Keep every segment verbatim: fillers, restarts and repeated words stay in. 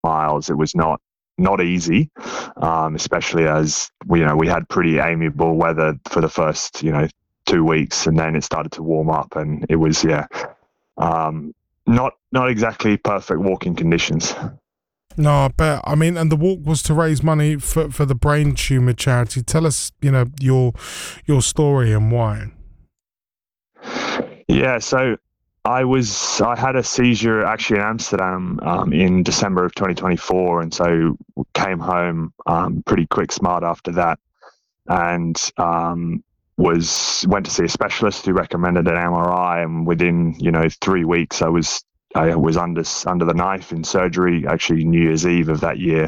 miles. It was not not easy, um, especially as we, you know, we had pretty amiable weather for the first, you know, two weeks, and then it started to warm up, and it was yeah, um, not not exactly perfect walking conditions. No, I bet. I mean, and the walk was to raise money for, for the brain tumor charity. Tell us, you know, your your story and why. Yeah, so I was I had a seizure actually in Amsterdam um, in December of twenty twenty-four, and so came home um, pretty quick smart after that, and um, was went to see a specialist who recommended an M R I, and within you know three weeks I was I was under under the knife in surgery, actually New Year's Eve of that year.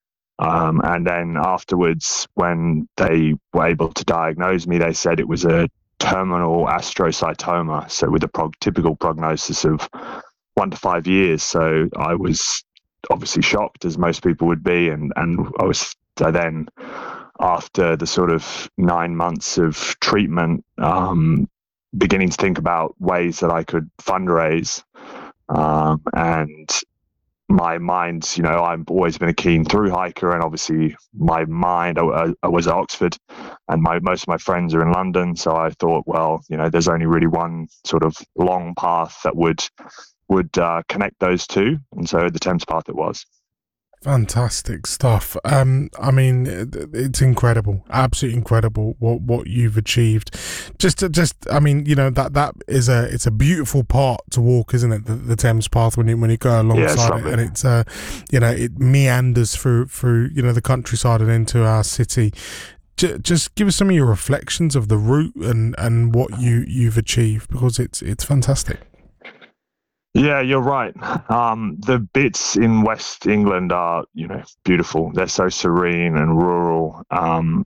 Um, and then afterwards, when they were able to diagnose me, they said it was a terminal astrocytoma, so with a prog- typical prognosis of one to five years. So I was obviously shocked, as most people would be, and and I was so then after the sort of nine months of treatment, um, beginning to think about ways that I could fundraise, um, and my mind, you know, I've always been a keen through hiker, and obviously my mind, I, I was at Oxford, and my most of my friends are in London. So I thought, well, you know, there's only really one sort of long path that would would uh, connect those two, and so the Thames Path it was. Fantastic stuff. Um, I mean, it's incredible, absolutely incredible what, what you've achieved. Just, to, just, I mean, you know that that is a it's a beautiful part to walk, isn't it? The, the Thames Path when you when you go alongside yeah, it, and it's uh, you know, it meanders through through you know the countryside and into our city. J- just give us some of your reflections of the route and, and what you you've achieved, because it's it's fantastic. Yeah, you're right. Um, the bits in West England are, you know, beautiful. They're so serene and rural. Um,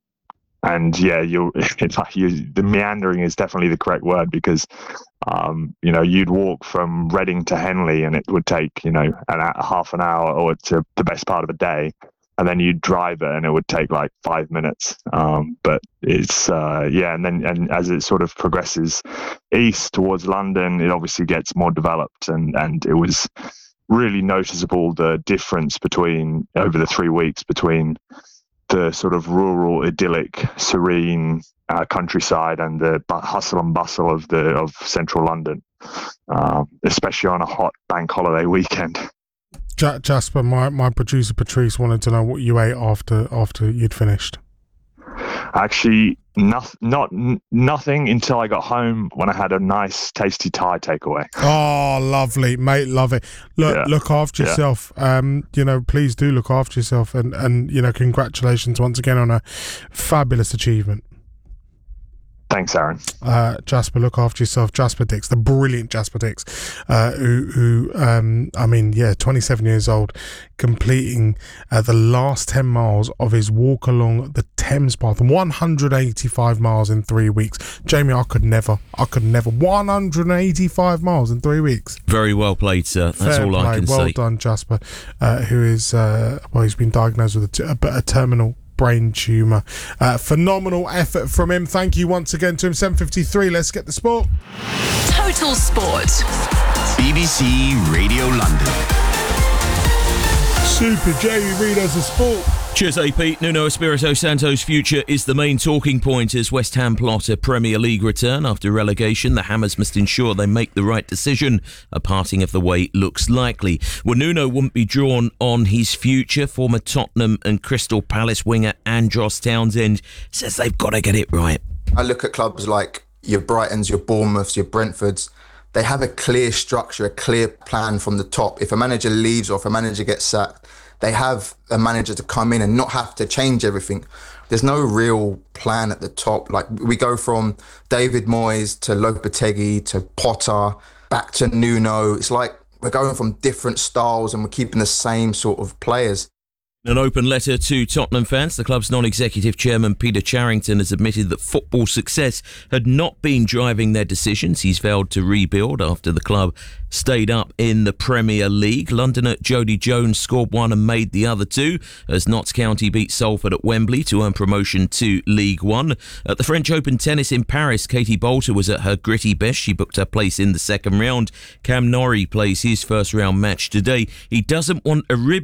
and yeah, you're, it's like you, the meandering is definitely the correct word, because, um, you know, you'd walk from Reading to Henley and it would take, you know, an, a half an hour or to the best part of a day. And then you'd drive it and it would take like five minutes. Um, but it's, uh, yeah, and then and as it sort of progresses east towards London, it obviously gets more developed. And, and it was really noticeable the difference between, over the three weeks, between the sort of rural, idyllic, serene uh, countryside and the hustle and bustle of the of central London, um, especially on a hot bank holiday weekend. Jasper, my, my producer Patrice wanted to know what you ate after after you'd finished. Actually, not, not nothing until I got home, when I had a nice, tasty Thai takeaway. Oh, lovely, mate, love it. Look, yeah. look after yourself. Yeah. Um, you know, please do look after yourself, and and you know, congratulations once again on a fabulous achievement. Thanks, Aaron. Uh, Jasper, look after yourself. Jasper Dix, the brilliant Jasper Dix, uh, who, who um, I mean, yeah, twenty-seven years old, completing uh, the last ten miles of his walk along the Thames Path, one hundred eighty-five miles in three weeks. Jamie, I could never, I could never, one hundred eighty-five miles in three weeks. Very well played, sir. That's Fair all play. I can well say. Well done, Jasper, uh, who is, uh, well, he's been diagnosed with a, t- a, a terminal brain tumour. Uh, phenomenal effort from him. Thank you once again to him. seven fifty-three, let's get the sport. Total Sport. B B C Radio London. Super Jamie Reid as a sport. Cheers, A P. Nuno Espirito Santo's future is the main talking point as West Ham plot a Premier League return after relegation. The Hammers must ensure they make the right decision. A parting of the way looks likely. Well, Nuno wouldn't be drawn on his future. Former Tottenham and Crystal Palace winger Andros Townsend says they've got to get it right. I look at clubs like your Brightons, your Bournemouths, your Brentfords. They have a clear structure, a clear plan from the top. If a manager leaves or if a manager gets sacked, they have a manager to come in and not have to change everything. There's no real plan at the top. Like, we go from David Moyes to Lopetegui to Potter back to Nuno. It's like we're going from different styles and we're keeping the same sort of players. An open letter to Tottenham fans, the club's non-executive chairman Peter Charrington has admitted that football success had not been driving their decisions. He's vowed to rebuild after the club stayed up in the Premier League. Londoner Jody Jones scored one and made the other two as Notts County beat Salford at Wembley to earn promotion to League One. At the French Open tennis in Paris, Katie Boulter was at her gritty best. She booked her place in the second round. Cam Norrie plays his first round match today. He doesn't want a ribbon